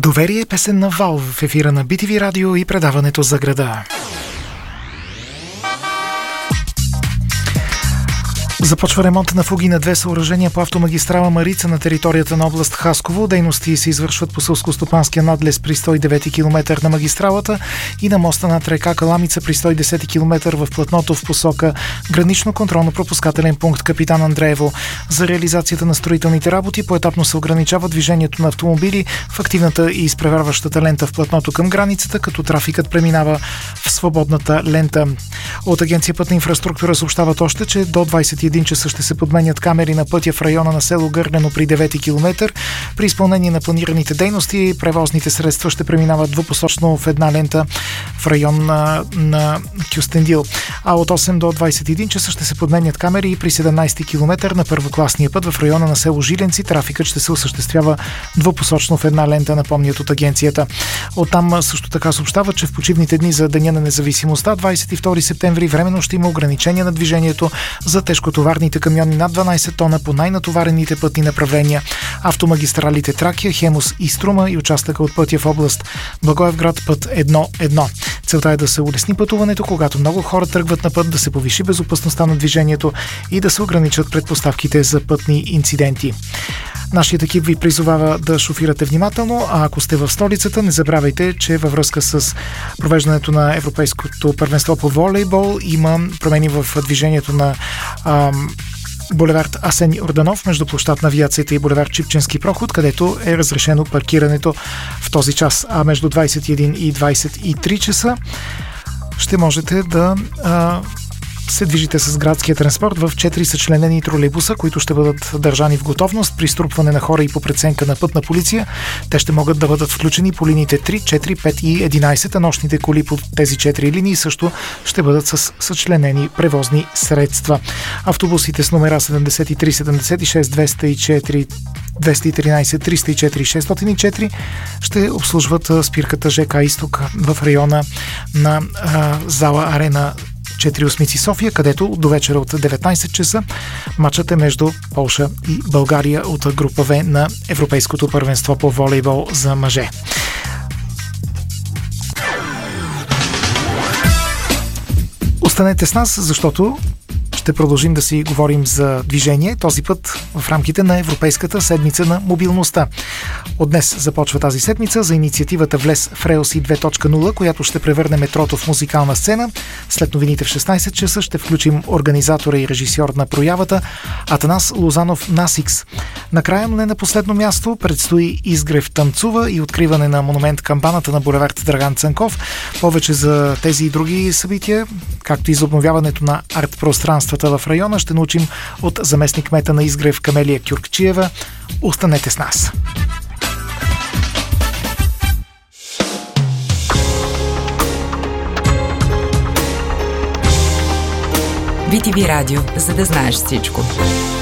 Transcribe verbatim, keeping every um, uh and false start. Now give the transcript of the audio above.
Доверие, песен на Вал в ефира на Би Ти Ви радио и предаването за града. Започва ремонт на фуги на две съоръжения по автомагистрала Марица на територията на област Хасково. Дейности се извършват по селскостопанския надлез при сто и девети километър на магистралата и на моста над река Каламица при сто и десети километър в платното в посока гранично контролно-пропускателен пункт Капитан Андреево. За реализацията на строителните работи поетапно се ограничава движението на автомобили в активната и изпреварващата лента в платното към границата, като трафикът преминава в свободната лента. От Агенция Пътна инфраструктура съобщават още, че до двадесет и един часа ще се подменят камери на пътя в района на село Гърнено при девети километър. При изпълнение на планираните дейности превозните средства ще преминават двупосочно в една лента в район на, на Кюстендил. А от осем до двадесет и един часа ще се подменят камери и при седемнадесети километър на първокласния път в района на село Жиленци трафикът ще се осъществява двупосочно в една лента, напомнят от агенцията. Оттам също така съобщават, че в почивните дни за Деня на независимостта, двадесет и втори септември, временно ще има ограничения на движението за тежкотоварните камиони над дванадесет тона по най-натоварените пътни направления. Автомагистралите Тракия, Хемус и Струма и участъка от пътя в област Благоевград път едно едно. Целта е да се улесни пътуването, когато много хора тръгват на път, да се повиши безопасността на движението и да се ограничат предпоставките за пътни инциденти. Нашият екип ви призовава да шофирате внимателно, а ако сте в столицата, не забравяйте, че във връзка с провеждането на Европейското първенство по волейбол има промени в движението на ам, булевард Асен Йорданов между площад на авиацията и булевард Чипченски проход, където е разрешено паркирането в този час, а между двадесет и един и двадесет и три часа ще можете да а, се движите с градския транспорт в четири съчленени тролейбуса, които ще бъдат държани в готовност при струпване на хора и по преценка на пътна полиция. Те ще могат да бъдат включени по линиите три, четири, пет и единадесет, а нощните коли по тези четири линии също ще бъдат с съчленени превозни средства. Автобусите с номера седемдесет и три, седемдесет и шест, двеста и четири, двеста и тринадесет, триста и четири, шестстотин и четири ще обслужват спирката ЖК Изток в района на а, зала Арена четири осмици София, където до вечера от деветнадесет часа матчът е между Полша и България от група В на Европейското първенство по волейбол за мъже. Останете с нас, защото ще продължим да си говорим за движение, този път в рамките на Европейската седмица на мобилността. От днес започва тази седмица за инициативата Влез в релси две точка нула, която ще превърне метрото в музикална сцена. След новините в шестнадесет часа ще включим организатора и режисьор на проявата Атанас Лозанов Насикс. Накрая, но не на последно място, предстои Изгрев танцува и откриване на монумент камбаната на булевард Драган Цанков. Повече за тези и други събития, както и за обновяването на арт-пространствата в района, ще научим от заместник-кмета на Изгрев Камелия Кюркчиева. Останете с нас! Би Ти Ви радио, за да знаеш всичко.